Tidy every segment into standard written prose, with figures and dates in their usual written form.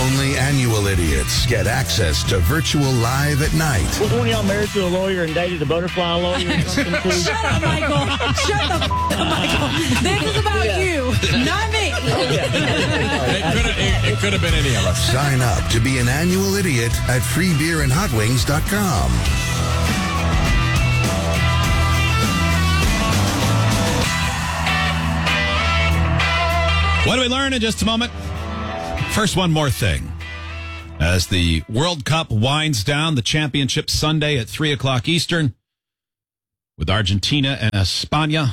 Only annual idiots get access to virtual live at night. Was one of y'all married to a lawyer and dated a butterfly lawyer or something, too? Shut up, Michael. Shut the up, Michael. This is about you, not me. It could have been any of us. Sign up to be an annual idiot at freebeerandhotwings.com. What do we learn in just a moment? First, one more thing. As the World Cup winds down, the championship Sunday at 3 o'clock Eastern with Argentina and España.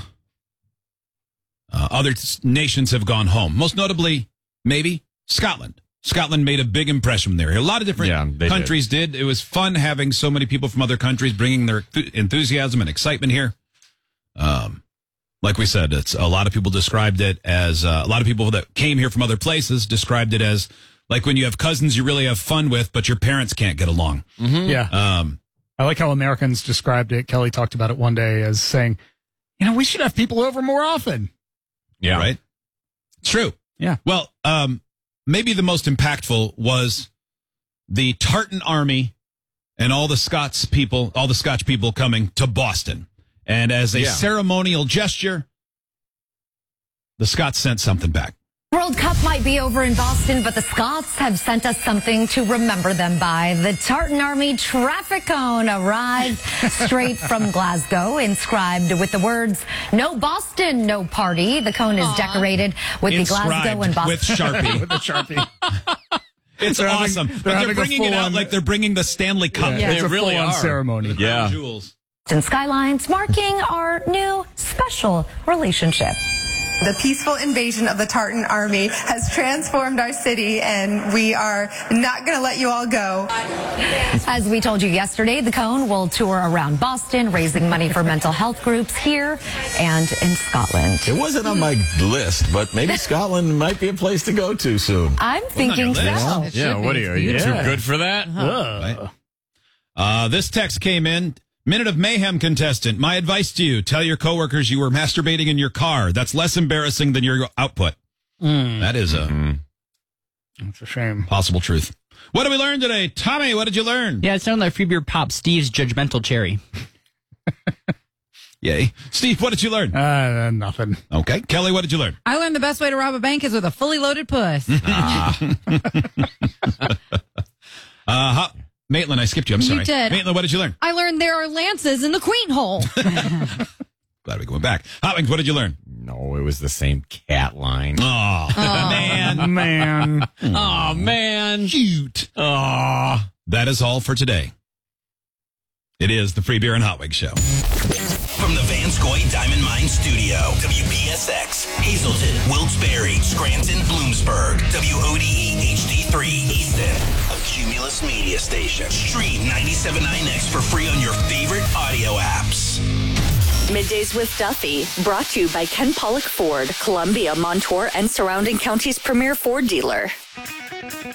Other nations have gone home. Most notably, maybe, Scotland. Scotland made a big impression there. A lot of different countries did. It was fun having so many people from other countries bringing their enthusiasm and excitement here. Like we said, it's a lot of people described it as a lot of people that came here from other places described it as like when you have cousins you really have fun with, but your parents can't get along. Mm-hmm. Yeah. I like how Americans described it. Kelly talked about it one day as saying, we should have people over more often. Yeah. Right. True. Yeah. Well, maybe the most impactful was the Tartan Army and all the Scotch people coming to Boston. And as a ceremonial gesture, the Scots sent something back. World Cup might be over in Boston, but the Scots have sent us something to remember them by. The Tartan Army traffic cone arrived straight from Glasgow, inscribed with the words, "No Boston, no party." The cone is decorated with the Glasgow and Boston. With Sharpie. With the Sharpie. It's awesome. They're bringing it out like they're bringing the Stanley Cup. Yeah, They really are. Ceremony. Yeah. Jewels. And skylines marking our new special relationship. The peaceful invasion of the Tartan Army has transformed our city, and we are not going to let you all go. As we told you yesterday, the cone will tour around Boston, raising money for mental health groups here and in Scotland. It wasn't on my list, but maybe Scotland might be a place to go to soon. I'm thinking so. Yeah, what are you too good for that? Right. This text came in. Minute of Mayhem contestant. My advice to you, tell your coworkers you were masturbating in your car. That's less embarrassing than your output. That is That's a shame. Possible truth. What did we learn today? Tommy, what did you learn? Yeah, it sounded like Free Beer Pop Steve's Judgmental Cherry. Yay. Steve, what did you learn? Nothing. Okay. Kelly, what did you learn? I learned the best way to rob a bank is with a fully loaded puss. Maitland, I skipped you. I'm sorry. You did. Maitland, what did you learn? I learned there are lances in the queen hole. Glad we're going back. Hot Wings, what did you learn? No, it was the same cat line. Oh, man. Man. Oh, man. Shoot. Oh. That is all for today. It is the Free Beer and Hot Wings Show. From the Vanscoy Diamond Mine Studio, WPSX, Hazleton, Wilkes-Barre, Scranton, Bloomsburg, WODE HD3 Easton, a Cumulus media station. Stream 97.9X for free on your favorite audio apps. Middays with Duffy, brought to you by Ken Pollock Ford, Columbia, Montour, and surrounding counties' premier Ford dealer.